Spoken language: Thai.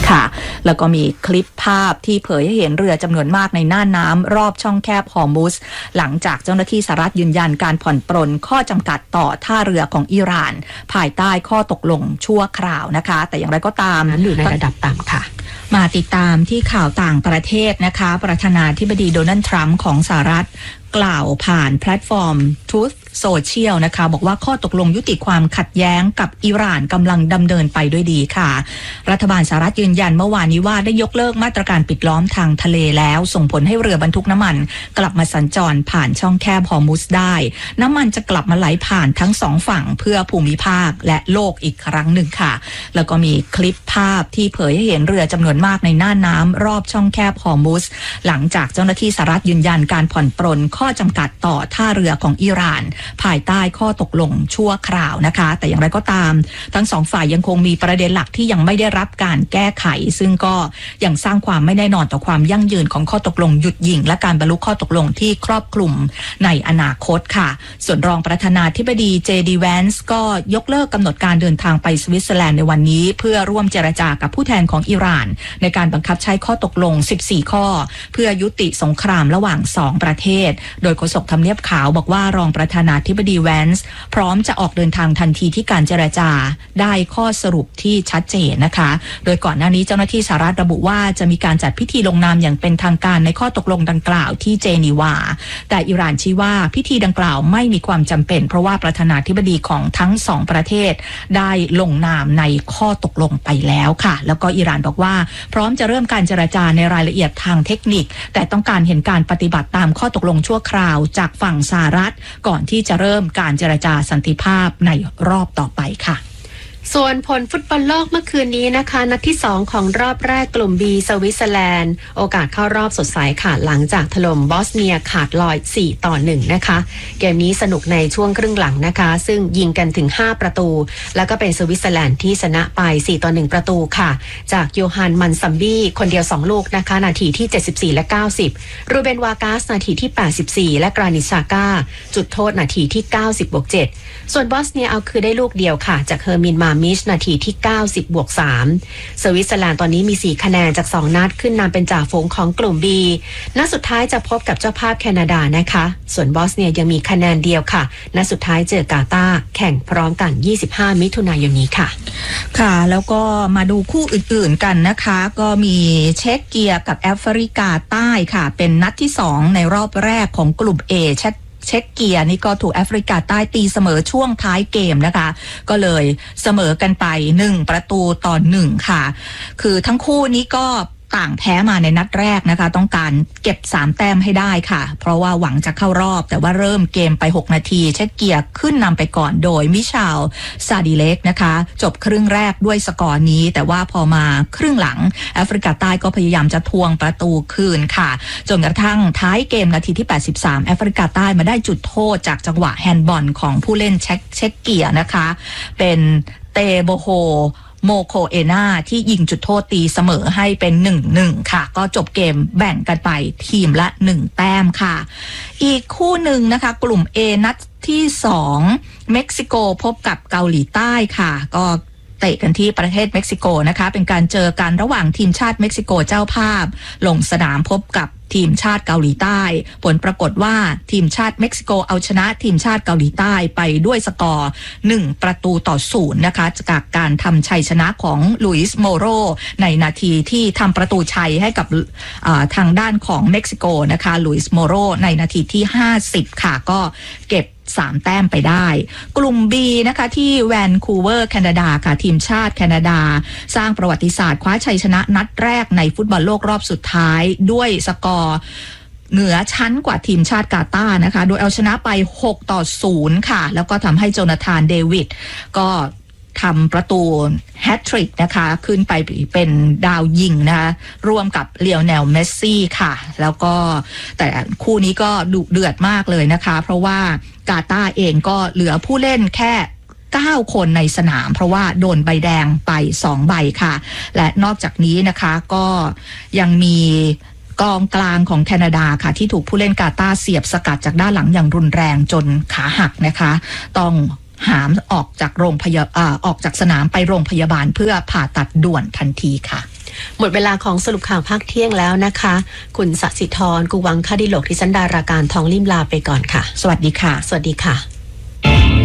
ค่ะแล้วก็มีคลิปภาพที่เผยให้เห็นเรือจำนวนมากในน่านน้ำรอบช่องแคบฮอร์มุซหลังจากเจ้าหน้าที่สหรัฐยืนยันการผ่อนปรนข้อจำกัดต่อท่าเรือของอิหร่านภายใต้ข้อตกลงชั่วคราวนะคะแต่อย่างไรก็ตามอยู่ในระดับต่ำค่ะมาติดตามที่ข่าวต่างประเทศนะคะประธานาธิบดีโดนัลด์ทรัมป์ของสหรัฐกล่าวผ่านแพลตฟอร์ม Truth Social นะคะบอกว่าข้อตกลงยุติความขัดแย้งกับอิหร่านกำลังดำเนินไปด้วยดีค่ะรัฐบาลสหรัฐยืนยันเมื่อวานนี้ว่าได้ยกเลิกมาตรการปิดล้อมทางทะเลแล้วส่งผลให้เรือบรรทุกน้ำมันกลับมาสัญจรผ่านช่องแคบฮอร์มุซได้น้ำมันจะกลับมาไหลผ่านทั้งสองฝั่งเพื่อภูมิภาคและโลกอีกครั้งหนึ่งค่ะแล้วก็มีคลิปภาพที่เผยให้เห็นเรือจำนวนมากในน่านน้ำรอบช่องแคบฮอร์มุซหลังจากเจ้าหน้าที่สหรัฐยืนยันการผ่อนปรนข้อจำกัดต่อท่าเรือของอิหร่านภายใต้ข้อตกลงชั่วคราวนะคะแต่อย่างไรก็ตามทั้งสองฝ่ายยังคงมีประเด็นหลักที่ยังไม่ได้รับการแก้ไขซึ่งก็ยังสร้างความไม่แน่นอนต่อความยั่งยืนของข้อตกลงหยุดยิงและการบรรลุข้อตกลงที่ครอบคลุมในอนาคตค่ะส่วนรองประธานาธิบดีเจดีแวนส์ก็ยกเลิกกำหนดการเดินทางไปสวิตเซอร์แลนด์ในวันนี้เพื่อร่วมเจรจากับผู้แทนของอิหร่านในการบังคับใช้ข้อตกลง14ข้อเพื่อยุติสงครามระหว่าง2ประเทศโดยโฆษกทำเนียบขาวบอกว่ารองประธานาธิบดีแวนส์พร้อมจะออกเดินทางทันทีที่การเจรจาได้ข้อสรุปที่ชัดเจนนะคะโดยก่อนหน้านี้เจ้าหน้าที่สหรัฐระบุว่าจะมีการจัดพิธีลงนามอย่างเป็นทางการในข้อตกลงดังกล่าวที่เจนีวาแต่อิหร่านชี้ว่าพิธีดังกล่าวไม่มีความจำเป็นเพราะว่าประธานาธิบดีของทั้งสองประเทศได้ลงนามในข้อตกลงไปแล้วค่ะแล้วก็อิหร่านบอกว่าพร้อมจะเริ่มการเจรจาในรายละเอียดทางเทคนิคแต่ต้องการเห็นการปฏิบัติตามข้อตกลงชั่วคราวจากฝั่งสหรัฐก่อนที่จะเริ่มการเจรจาสันติภาพในรอบต่อไปค่ะส่วนผลฟุตบอลโลกเมื่อคืนนี้นะคะนัดที่2ของรอบแรกกลุ่ม B สวิตเซอร์แลนด์โอกาสเข้ารอบสดใสค่ะหลังจากถล่มบอสเนียขาดลอย4-1นะคะเกมนี้สนุกในช่วงครึ่งหลังนะคะซึ่งยิงกันถึง5ประตูแล้วก็เป็นสวิตเซอร์แลนด์ที่ชนะไป4-1ประตูค่ะจากโยฮันมันซัมบี้คนเดียว2ลูกนะคะนาทีที่74และ90รูเบนวากาสนาทีที่84และกรานิชาก้าจุดโทษนาทีที่90+7ส่วนบอสเนียเอาคือได้ลูกเดียวค่ะจากเฮอร์มินมามิชนาทีที่90+3สวิตเซอร์แลนด์ตอนนี้มี4คะแนนจาก2นัดขึ้นนำเป็นจ่าฝูงของกลุ่ม B นัดสุดท้ายจะพบกับเจ้าภาพแคนาดานะคะส่วนบอสเนียยังมีคะแนนเดียวค่ะนัดสุดท้ายเจอกาตาร์แข่งพร้อมกัน25มิถุนายนนี้ค่ะค่ะแล้วก็มาดูคู่อื่นๆกันนะคะก็มีเช็กเกียกับแอฟริกาใต้ค่ะเป็นนัดที่2ในรอบแรกของกลุ่ม Aเช็กเกียนี่ก็ถูกแอฟริกาใต้ตีเสมอช่วงท้ายเกมนะคะก็เลยเสมอกันไป1-1ค่ะคือทั้งคู่นี้ก็ต่างแพ้มาในนัดแรกนะคะต้องการเก็บ3แต้มให้ได้ค่ะเพราะว่าหวังจะเข้ารอบแต่ว่าเริ่มเกมไป6นาทีเช็กเกียขึ้นนำไปก่อนโดยมิชาลซาดิเล็กนะคะจบครึ่งแรกด้วยสกอร์นี้แต่ว่าพอมาครึ่งหลังแอฟริกาใต้ก็พยายามจะทวงประตูคืนค่ะจนกระทั่งท้ายเกมนาทีที่83แอฟริกาใต้มาได้จุดโทษจากจังหวะแฮนด์บอลของผู้เล่นเช็กเกียนะคะเป็นเตโบโฮโมโคเอนาที่ยิงจุดโทษตีเสมอให้เป็น 1-1 ค่ะก็จบเกมแบ่งกันไปทีมละ1แต้มค่ะอีกคู่หนึ่งนะคะกลุ่ม A นัดที่2เม็กซิโกพบกับเกาหลีใต้ค่ะก็เตะกันที่ประเทศเม็กซิโกนะคะเป็นการเจอกันระหว่างทีมชาติเม็กซิโกเจ้าภาพลงสนามพบกับทีมชาติเกาหลีใต้ผลปรากฏว่าทีมชาติเม็กซิโกเอาชนะทีมชาติเกาหลีใต้ไปด้วยสกอร์1-0นะคะจากการทำชัยชนะของลุยส์โมโรในนาทีที่ทำประตูชัยให้กับทางด้านของเม็กซิโกนะคะลุยส์โมโรในนาทีที่50ค่ะก็เก็บ3แต้มไปได้กลุ่ม B นะคะที่แวนคูเวอร์แคนาดาค่ะทีมชาติแคนาดาสร้างประวัติศาสตร์คว้าชัยชนะนัดแรกในฟุตบอลโลกรอบสุดท้ายด้วยสกอร์เหนือชั้นกว่าทีมชาติกาตาร์นะคะโดยเอาชนะไป6-0ค่ะแล้วก็ทำให้โจนาธานเดวิดก็ทำประตูแฮตทริกนะคะขึ้นไปเป็นดาวยิงนะคะร่วมกับเลียวเนลเมสซี่ค่ะแล้วก็แต่คู่นี้ก็ดุเดือดมากเลยนะคะเพราะว่ากาตาร์เองก็เหลือผู้เล่นแค่9คนในสนามเพราะว่าโดนใบแดงไป2ใบค่ะและนอกจากนี้นะคะก็ยังมีกองกลางของแคนาดาค่ะที่ถูกผู้เล่นกาตาร์เสียบสกัดจากด้านหลังอย่างรุนแรงจนขาหักนะคะต้องหามออกจากสนามไปโรงพยาบาลเพื่อผ่าตัดด่วนทันทีค่ะหมดเวลาของสรุปข่าวภาคเที่ยงแล้วนะคะคุณสศิธร กุวังคดิโลกที่สันดาราการทองลิ่มลาไปก่อนค่ะสวัสดีค่ะสวัสดีค่ะ